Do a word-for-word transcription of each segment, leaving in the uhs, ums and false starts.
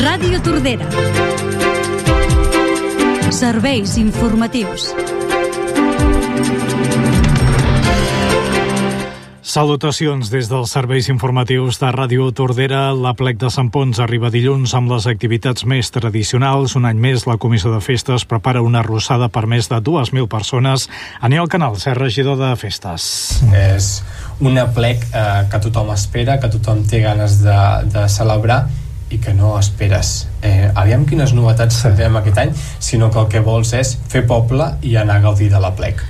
Ràdio Tordera. Serveis informatius. Salutacions des dels serveis informatius de Ràdio Tordera. L'Aplec de Sant Ponç arriba dilluns amb les activitats més tradicionals. Un any més, la Comissió de Festes prepara una arrossada per més de dues mil persones. Aniol Canal, ser regidor de Festes. És un aplec eh, que tothom espera, que tothom té ganes de, de celebrar i que no esperes. Eh, aviam quines novetats tindrem aquest any, sinó que el que vols és fer poble i anar a gaudir de l'aplec.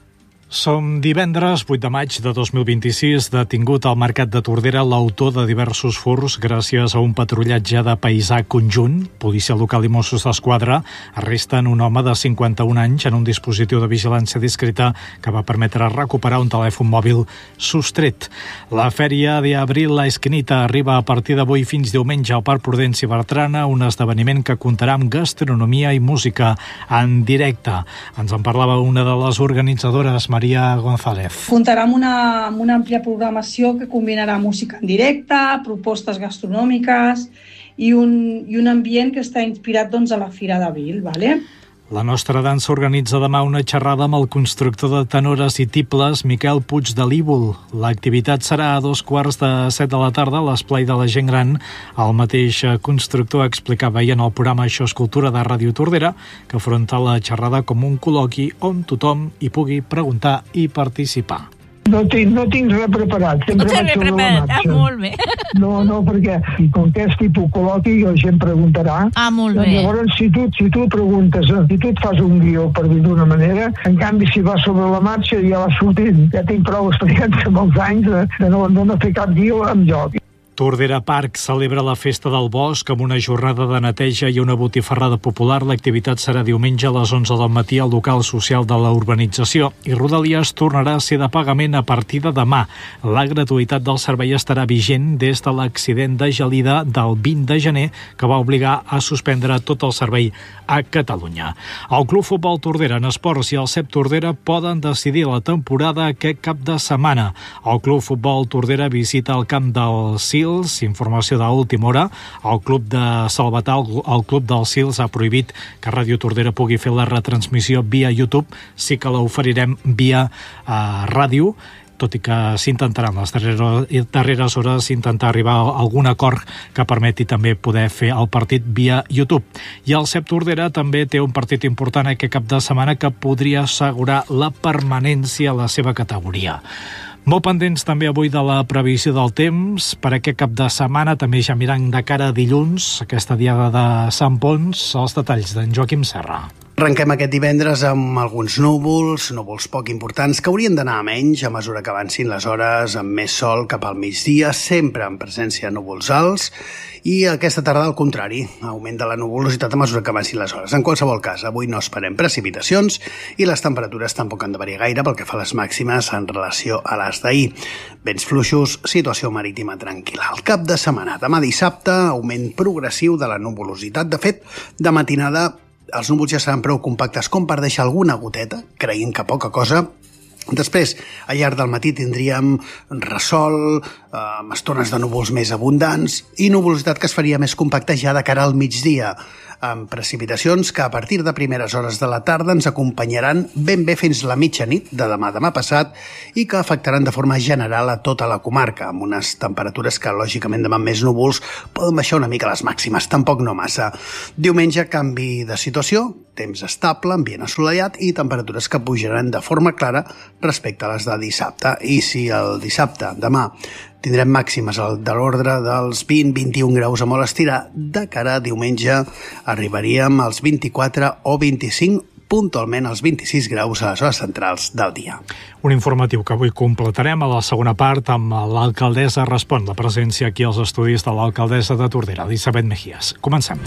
Som divendres vuit de maig de dos mil vint-i-sis, detingut al Mercat de Tordera l'autor de diversos furts gràcies a un patrullatge de paisà conjunt. Policia local i Mossos d'Esquadra arresten un home de cinquanta-un anys en un dispositiu de vigilància discreta que va permetre recuperar un telèfon mòbil sostret. La Fèria de Abril La Esquinita arriba a partir d'avui fins diumenge al Parc Prudenci Bertrana, un esdeveniment que comptarà amb gastronomia i música en directe. Ens en parlava una de les organitzadores, Maria González. Comptarà amb una, amb una àmplia programació que combinarà música en directe, propostes gastronòmiques i un, i un ambient que està inspirat doncs, a la Fira d'Abril. Vale? La Nostra Dansa organitza demà una xerrada amb el constructor de tenores i tibles, Miquel Puig de l'Ívol. L'activitat serà a dos quarts de set de la tarda a l'Esplai de la Gent Gran. El mateix constructor explicava ahir en el programa Això és Cultura de Ràdio Tordera que afronta la xerrada com un col·loqui on tothom hi pugui preguntar i participar. No tinc, no tinc res preparat. Sempre no tens res preparat, ah, molt bé. No, no, perquè com que és tipus col·loqui, la gent preguntarà. Ah, molt doncs, bé. Llavors, si tu, si tu preguntes, si tu et fas un guió, per dir d'una manera, en canvi, si vas sobre la marxa, ja va sortint. Ja tinc prou experiència amb els anys de, de, no, de no fer cap guió enlloc. Tordera Park celebra la Festa del Bosc amb una jornada de neteja i una botifarrada popular. L'activitat serà diumenge a les onze del matí al local social de la urbanització i Rodalies tornarà a ser de pagament a partir de demà. La gratuïtat del servei estarà vigent des de l'accident de gelida del vint de gener que va obligar a suspendre tot el servei a Catalunya. El Club Futbol Tordera en esports i el C E P Tordera poden decidir la temporada aquest cap de setmana. El Club Futbol Tordera visita el camp del Sils. Informació d'última hora. El club de Salvatà, el club del Sils, ha prohibit que Ràdio Tordera pugui fer la retransmissió via YouTube. Sí que l'oferirem via uh, ràdio, tot i que s'intentarà en les darreres, darreres hores intentar arribar a algun acord que permeti també poder fer el partit via YouTube. I el C E P Tordera també té un partit important aquest cap de setmana que podria assegurar la permanència a la seva categoria. Molt pendents també avui de la previsió del temps per aquest cap de setmana, també ja mirant de cara a dilluns, aquesta diada de Sant Ponç, els detalls d'en Joaquim Serra. Arrenquem aquest divendres amb alguns núvols, núvols poc importants, que haurien d'anar a menys a mesura que avancin les hores, amb més sol cap al migdia, sempre en presència de núvols alts, i aquesta tarda al contrari, augment de la nuvolositat a mesura que avancin les hores. En qualsevol cas, avui no esperem precipitacions i les temperatures tampoc han de variar gaire pel que fa a les màximes en relació a les d'ahir. Vents fluixos, situació marítima tranquil·la. Al cap de setmana, demà dissabte, augment progressiu de la nuvolositat. De fet, de matinada els núvols ja seran prou compactes com per deixar alguna goteta, creient que poca cosa. Després, al llarg del matí tindríem ressol, eh, amb estones de núvols més abundants i nuvolositat que es faria més compacta ja de cara al migdia, amb precipitacions que a partir de primeres hores de la tarda ens acompanyaran ben bé fins la mitjanit de demà demà passat i que afectaran de forma general a tota la comarca, amb unes temperatures que, lògicament, demà amb més núvols poden baixar una mica les màximes, tampoc no massa. Diumenge, canvi de situació, temps estable, ambient assolellat i temperatures que pujaran de forma clara respecte a les de dissabte. I si el dissabte, demà, tindrem màximes de l'ordre dels vint a vint-i-un graus a molt estirar, de cara a diumenge arribaríem als vint-i-quatre o vint-i-cinc, puntualment als vint-i-sis graus a les hores centrals del dia. Un informatiu que avui completarem a la segona part amb l'alcaldessa Respon, la presència aquí als estudis de l'alcaldessa de Tordera, Elisabet Mejías. Comencem.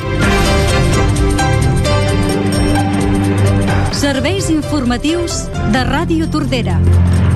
Serveis informatius de Ràdio Tordera.